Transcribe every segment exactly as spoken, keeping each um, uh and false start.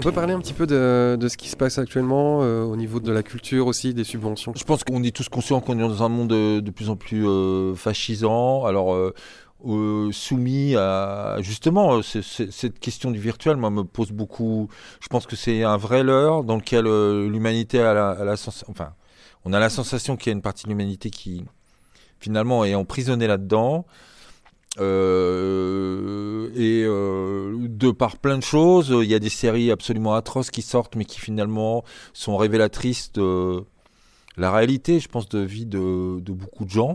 peut parler un petit peu de, de ce qui se passe actuellement euh, au niveau de la culture aussi, des subventions. Je pense qu'on est tous conscients qu'on est dans un monde de, de plus en plus euh, fascisant. Alors, euh, euh, soumis à... Justement, c'est, c'est, cette question du virtuel, moi, me pose beaucoup... Je pense que c'est un vrai leurre dans lequel euh, l'humanité a la, a la sens... Enfin, on a la sensation qu'il y a une partie de l'humanité qui, finalement, est emprisonnée là-dedans. Euh, et euh, de par plein de choses, il y a des séries absolument atroces qui sortent, mais qui finalement sont révélatrices de la réalité, je pense, de vie de, de beaucoup de gens.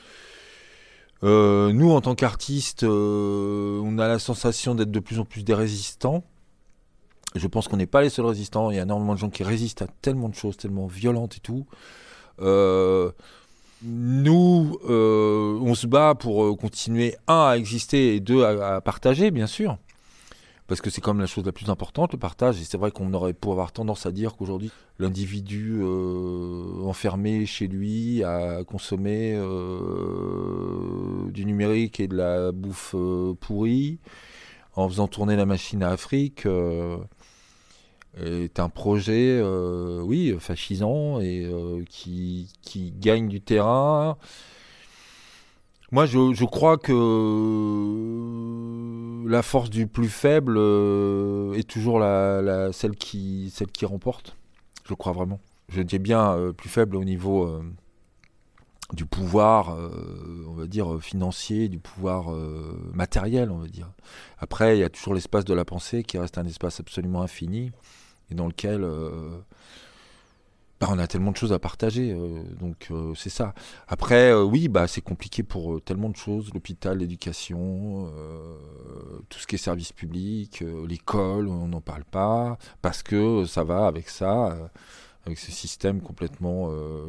Euh, nous, en tant qu'artistes, euh, on a la sensation d'être de plus en plus des résistants. Je pense qu'on n'est pas les seuls résistants. Il y a énormément de gens qui résistent à tellement de choses, tellement violentes et tout. Euh, Nous, euh, on se bat pour continuer, un, à exister et deux, à, à partager, bien sûr. Parce que c'est quand même la chose la plus importante, le partage. Et c'est vrai qu'on aurait pu avoir tendance à dire qu'aujourd'hui, l'individu euh, enfermé chez lui à consommer euh, du numérique et de la bouffe euh, pourrie, en faisant tourner la machine à Afrique, euh, est un projet, euh, oui, fascisant et euh, qui, qui gagne du terrain. Moi, je, je crois que la force du plus faible euh, est toujours la, la, celle, qui, celle qui remporte. Je crois vraiment. Je dis bien euh, plus faible au niveau euh, du pouvoir, euh, on va dire, financier, du pouvoir euh, matériel, on va dire. Après, il y a toujours l'espace de la pensée qui reste un espace absolument infini et dans lequel... Euh, bah, on a tellement de choses à partager, euh, donc euh, c'est ça. Après, euh, oui, bah, c'est compliqué pour euh, tellement de choses, l'hôpital, l'éducation, euh, tout ce qui est service public, euh, l'école, on n'en parle pas, parce que ça va avec ça, euh, avec ce système complètement euh,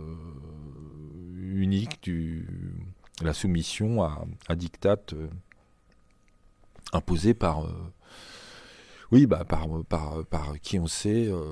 unique, du, la soumission à, à diktat euh, imposé par, euh, oui, bah, par, par, par qui on sait... Euh,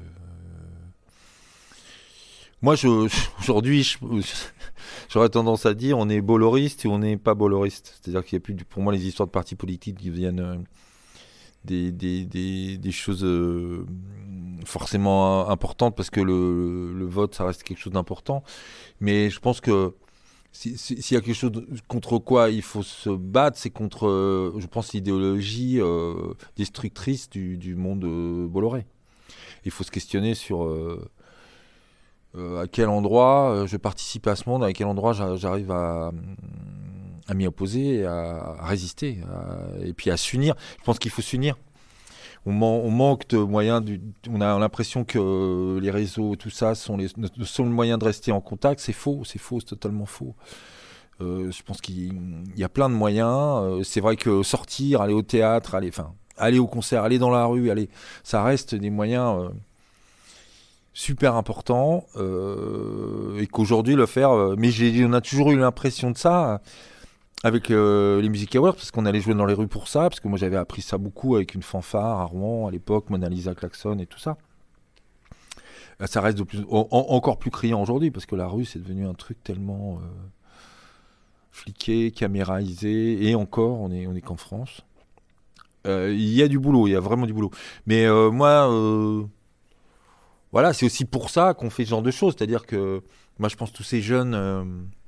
Moi, je, aujourd'hui, je, j'aurais tendance à dire on est bolloriste et on n'est pas bolloriste. C'est-à-dire qu'il n'y a plus, pour moi, les histoires de partis politiques qui deviennent euh, des, des, des, des choses euh, forcément importantes parce que le, le vote, ça reste quelque chose d'important. Mais je pense que si, si, s'il y a quelque chose contre quoi il faut se battre, c'est contre, euh, je pense, l'idéologie euh, destructrice du, du monde euh, bolloré. Il faut se questionner sur... Euh, Euh, à quel endroit euh, je participe à ce monde, à quel endroit j'a- j'arrive à, à m'y opposer, à, à résister, à- et puis à s'unir. Je pense qu'il faut s'unir. On, man- on manque de moyens, du, on a l'impression que les réseaux, tout ça, sont les, le seul moyen de rester en contact. C'est faux, c'est faux, c'est totalement faux. Euh, je pense qu'il y a plein de moyens. Euh, c'est vrai que sortir, aller au théâtre, aller, enfin, aller au concert, aller dans la rue, aller, ça reste des moyens... Euh, super important euh, et qu'aujourd'hui le faire euh, mais j'ai, on a toujours eu l'impression de ça avec euh, les Music Awards parce qu'on allait jouer dans les rues pour ça parce que moi j'avais appris ça beaucoup avec une fanfare à Rouen à l'époque, Mona Lisa Klaxon et tout ça. Là, ça reste de plus, en, encore plus criant aujourd'hui parce que la rue c'est devenu un truc tellement euh, fliqué, caméraisé et encore on est, on est qu'en France. Euh, il y a du boulot, il y a vraiment du boulot mais euh, moi euh, voilà, c'est aussi pour ça qu'on fait ce genre de choses. C'est-à-dire que, moi, je pense que tous ces jeunes euh,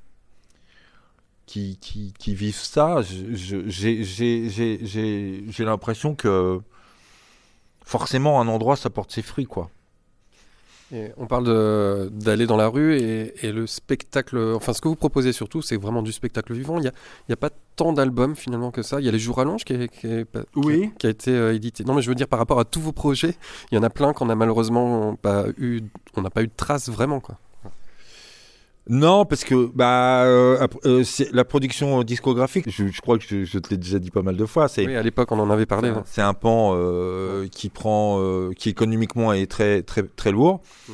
qui, qui, qui vivent ça, je, je, j'ai, j'ai, j'ai, j'ai, j'ai l'impression que forcément, un endroit, ça porte ses fruits, quoi. Et on parle de, d'aller dans la rue et, et le spectacle, enfin ce que vous proposez surtout, c'est vraiment du spectacle vivant. Il n'y a, il y a pas tant d'albums finalement que ça. Il y a Les Jours Rallonges qui, est- qui, est pas- Oui. qui, qui a été euh, édité. Non mais je veux dire par rapport à tous vos projets, il y en a plein qu'on a malheureusement pas eu, on n'a pas eu de traces vraiment quoi. Non, parce que bah, euh, euh, c'est la production discographique, je, je crois que je, je te l'ai déjà dit pas mal de fois, c'est, Oui, à l'époque on en avait parlé. Ouais. c'est un pan euh, qui prend, euh, qui économiquement est très, très, très lourd, Mm.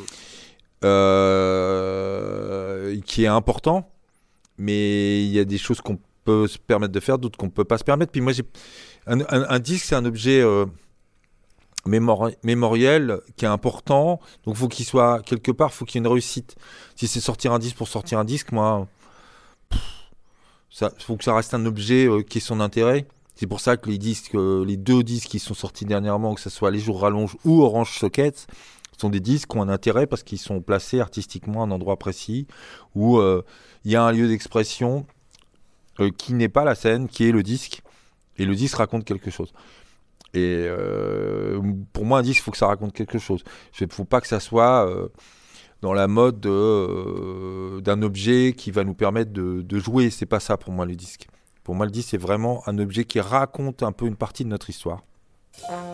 euh, qui est important, mais il y a des choses qu'on peut se permettre de faire, d'autres qu'on peut pas se permettre. Puis moi, j'ai un, un, un disque, c'est un objet euh, mémori- mémoriel qui est important, donc faut qu'il soit quelque part, faut qu'il y ait une réussite. Si c'est sortir un disque pour sortir un disque, moi, pff, ça, faut que ça reste un objet euh, qui ait son intérêt. C'est pour ça que les disques, euh, les deux disques qui sont sortis dernièrement, que ce soit Les Jours Rallongent ou Orange Sockets, sont des disques qui ont un intérêt parce qu'ils sont placés artistiquement à un endroit précis où il euh, y a un lieu d'expression euh, qui n'est pas la scène, qui est le disque. Et le disque raconte quelque chose. Et euh, pour moi, un disque, il faut que ça raconte quelque chose. Il ne faut pas que ça soit euh, dans la mode de, euh, d'un objet qui va nous permettre de, de jouer. C'est pas ça pour moi, le disque. Pour moi, le disque, c'est vraiment un objet qui raconte un peu une partie de notre histoire.